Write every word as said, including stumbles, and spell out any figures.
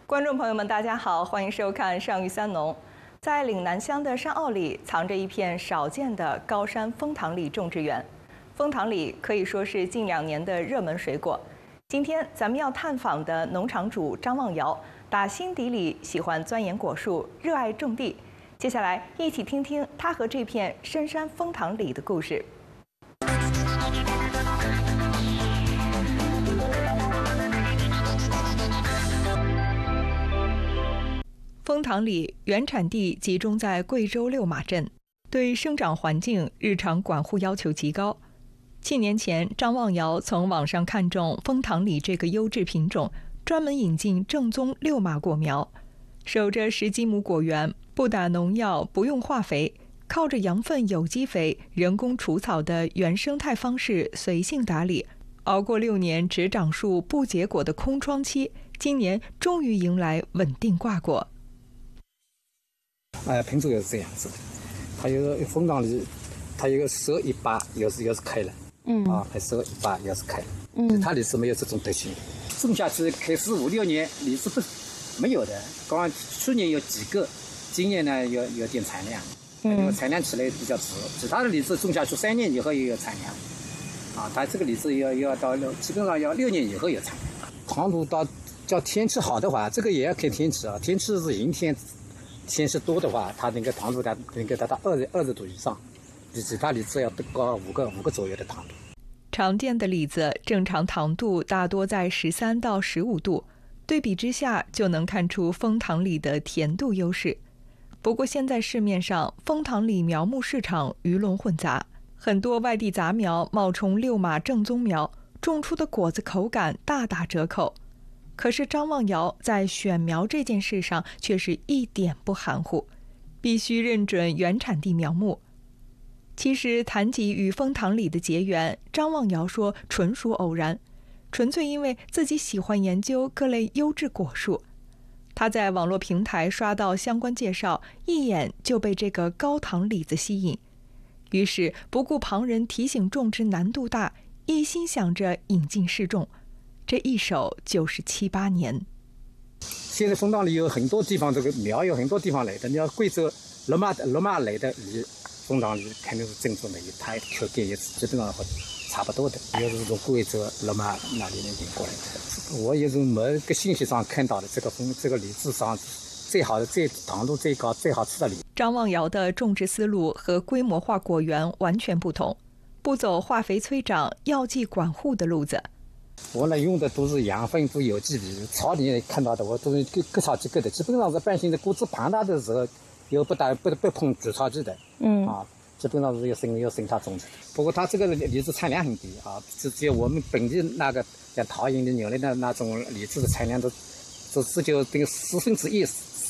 观众朋友们，大家好，欢迎收看《上虞三农》。在岭南乡的山坳里，藏着一片少见的高山枫糖李种植园。枫糖李可以说是近两年的热门水果。今天咱们要探访的农场主张望尧，打心底里喜欢钻研果树，热爱种地。接下来，一起听听他和这片深山枫糖李的故事。 枫糖李原产地集中在贵州六马镇，对生长环境、日常管护要求极高。七年前，张望尧从网上看中枫糖李这个优质品种，专门引进正宗六马果苗，守着十几亩果园，不打农药，不用化肥，靠着羊粪、有机肥、人工除草的原生态方式随性打理，熬过六年只长树不结果的空窗期，今年终于迎来稳定挂果。 哎，品种也是这样子的，它有个枫糖李，它有个熟一把，又是又是开了，嗯，啊，还熟一把又是开了，嗯，它李子没有这种特性，种下去开始五六年，李子不没有的，刚去年有几个，今年呢有有点产量，嗯，因为产量起来比较迟，其他的李子种下去三年以后也有产量，啊，它这个李子要要到六，基本上要六年以后有产量。糖度到叫天气好的话，这个也要看天气啊，天气是阴天。 天气多的话，它那个糖度它能够达到二十二十度以上，比其他李子要高五个五个左右的糖度。 常见的李子正常糖度大多在十三到十五度，对比之下就能看出枫糖李的甜度优势。不过现在市面上枫糖李苗木市场鱼龙混杂，很多外地杂苗冒充六马正宗苗，种出的果子口感大打折扣。 可是张望尧在选苗这件事上却是一点不含糊，必须认准原产地苗木。其实谈及与枫糖李的结缘，张望尧说纯属偶然，纯粹因为自己喜欢研究各类优质果树。他在网络平台刷到相关介绍，一眼就被这个高糖李子吸引，于是不顾旁人提醒种植难度大，一心想着引进试种。 这一守就是七八年。 现在枫糖李有很多地方，这个苗有很多地方来的。你要贵州六马六马来的李，枫糖李肯定是正宗的，它口感也是基本上和差不多的。也是从贵州六马那里那边过来的。我也是某个信息上看到的，这个枫这个李子上最好的、最糖度最高、最好吃的李。 张望尧的种植思路和规模化果园完全不同，不走化肥催长、药剂管护的路子。 我呢用的都是养分都有机肥，草里看到的我都是各各草机构的，基本上是半性的果子庞大的时候，又不打不不碰除草剂的，嗯啊，基本上是要生要生它种植的。不过它这个李子产量很低啊，只只有我们本地那个像桃营的、扭类的那种李子的产量都，只只就这个十分之一